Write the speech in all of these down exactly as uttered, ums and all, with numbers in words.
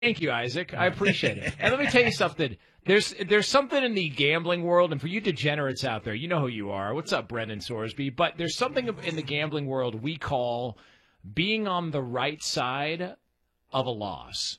Thank you, Isaac. I appreciate it. And let me tell you something. There's there's something in the gambling world, and for you degenerates out there, you know who you are. What's up, Brendan Sorsby? But there's something in the gambling world we call being on the right side of a loss.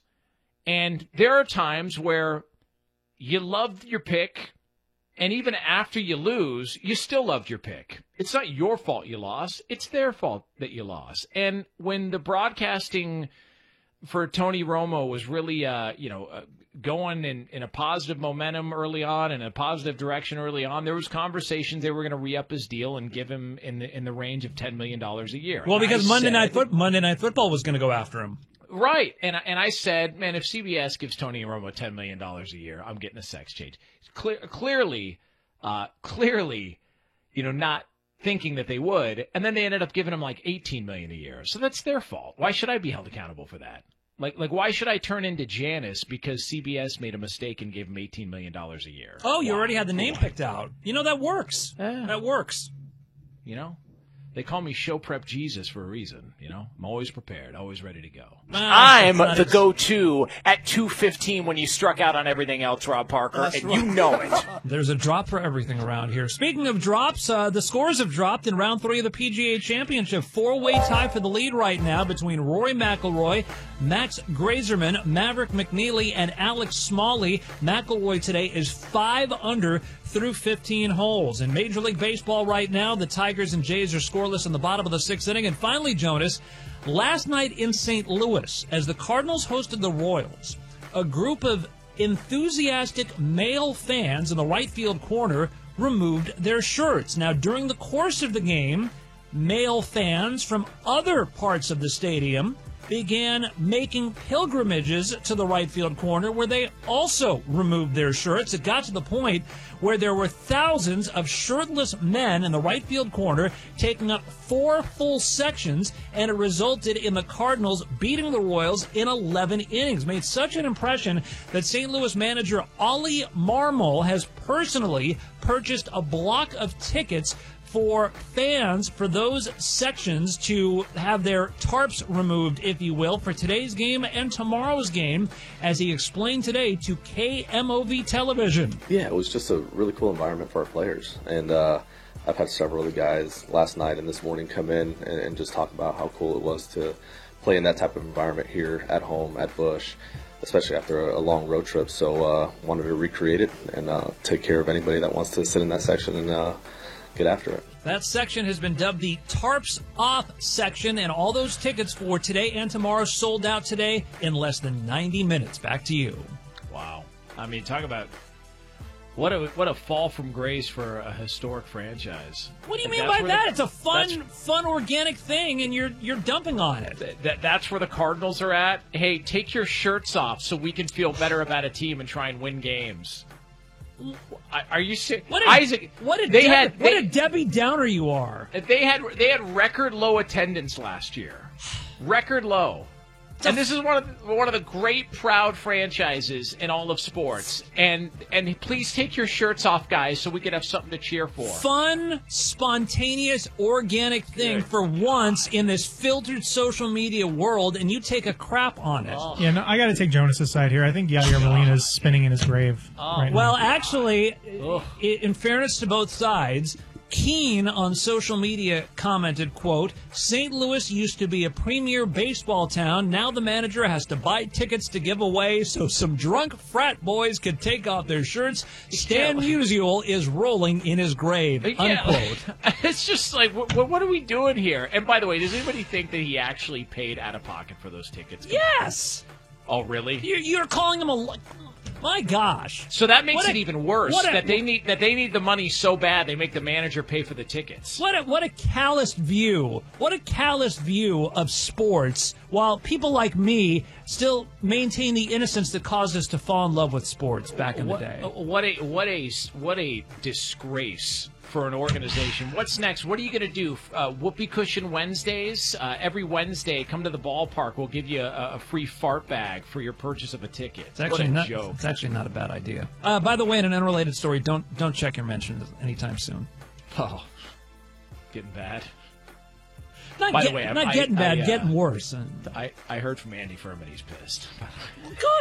And there are times where you loved your pick, and even after you lose, you still loved your pick. It's not your fault you lost. It's their fault that you lost. And when the broadcasting for Tony Romo was really, uh, you know, uh, going in, in a positive momentum early on, in a positive direction early on, there was conversations they were going to re-up his deal and give him in the, in the range of ten million dollars a year. Well, and because I Monday said, Night Foot Monday Night Football was going to go after him. Right. And, and I said, man, if C B S gives Tony Romo ten million dollars a year, I'm getting a sex change. Clear, clearly, uh, clearly, you know, not thinking that they would. And then they ended up giving him like eighteen million dollars a year. So that's their fault. Why should I be held accountable for that? Like, like, why should I turn into Janice because C B S made a mistake and gave him eighteen million dollars a year? Oh, you Why? already had the name picked out. You know, that works. Eh. That works. You know? They call me Show Prep Jesus for a reason, you know? I'm always prepared, always ready to go. I'm the go-to at two fifteen when you struck out on everything else, Rob Parker, That's and right. you know it. There's a drop for everything around here. Speaking of drops, uh, the scores have dropped in round three of the P G A Championship. Four-way tie for the lead right now between Rory McIlroy, Max Grazerman, Maverick McNeely, and Alex Smalley. McIlroy today is five under through fifteen holes. In Major League Baseball right now, the Tigers and Jays are scoreless in the bottom of the sixth inning. And finally, Jonas, last night in Saint Louis, as the Cardinals hosted the Royals, a group of enthusiastic male fans in the right field corner removed their shirts. Now, during the course of the game, male fans from other parts of the stadium began making pilgrimages to the right field corner where they also removed their shirts. It got to the point where there were thousands of shirtless men in the right field corner taking up four full sections, and it resulted in the Cardinals beating the Royals in eleven innings. Made such an impression that Saint Louis manager Ollie Marmol has personally purchased a block of tickets for fans for those sections to have their tarps removed, if you will, for today's game and tomorrow's game, as he explained today to K M O V Television. Yeah, it was just a really cool environment for our players. And uh, I've had several of the guys last night and this morning come in and, and just talk about how cool it was to play in that type of environment here at home at Busch, especially after a, a long road trip. So uh, wanted to recreate it and uh, take care of anybody that wants to sit in that section and uh, get after it. That section has been dubbed the Tarps Off section, and all those tickets for today and tomorrow sold out today in less than ninety minutes. Back to you. Wow. I mean, talk about what a what a fall from grace for a historic franchise. What do you And mean that's by where that? the- It's a fun, that's- fun, organic thing, and you're you're dumping on it. That, that that's where the Cardinals are at. Hey, take your shirts off so we can feel better about a team and try and win games. I- Are you serious? What a, Isaac, what a they Debbie, had what they, a Debbie Downer you are. they had they had record low attendance last year. Record low. And this is one of the, one of the great proud franchises in all of sports. And and please take your shirts off, guys, so we can have something to cheer for. Fun, spontaneous, organic thing Good for once in this filtered social media world, and you take a crap on it. Oh. Yeah, no, I got to take Jonas's side here. I think Yadier Molina is spinning in his grave Oh. right Well, now. actually, Ugh. i- in fairness to both sides, Keene on social media commented, quote, Saint Louis used to be a premier baseball town. Now the manager has to buy tickets to give away so some drunk frat boys could take off their shirts. Stan can't- Musial is rolling in his grave, Yeah. unquote. It's just like, what, what are we doing here? And by the way, does anybody think that he actually paid out of pocket for those tickets? Yes! Oh, really? You're, you're calling him a... li- My gosh. So that makes What a- it even worse. what a- that they need that they need the money so bad they make the manager pay for the tickets. What a, what a callous view. What a callous view of sports, while people like me still maintain the innocence that caused us to fall in love with sports back in what, the day. What a what a what a disgrace for an organization. What's next? What are you going to do? Uh, Whoopee Cushion Wednesdays? Uh, every Wednesday, come to the ballpark. We'll give you a, a free fart bag for your purchase of a ticket. It's actually what a not. joke. It's actually not a bad idea. Uh, by the way, in an unrelated story, don't don't check your mentions anytime soon. Oh, getting bad. Not, By get, the way, not I, getting I, bad, I, uh, getting worse. I, I heard from Andy Furman he's pissed. Good.